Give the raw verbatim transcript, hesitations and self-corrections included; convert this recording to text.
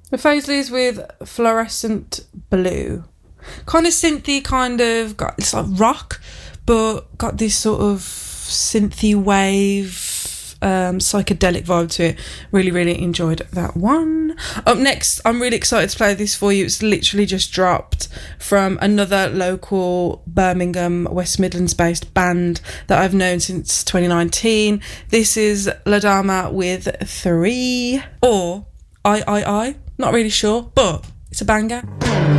The Faisleys with Fluorescent Blue. Kind of synthy, kind of, got, it's like rock, but got this sort of synthy wave, um, psychedelic vibe to it. Really, really enjoyed that one. Up next, I'm really excited to play this for you. It's literally just dropped from another local Birmingham, West Midlands based band that I've known since twenty nineteen. This is La Dama with Three, or I, I, I, not really sure, but it's a banger.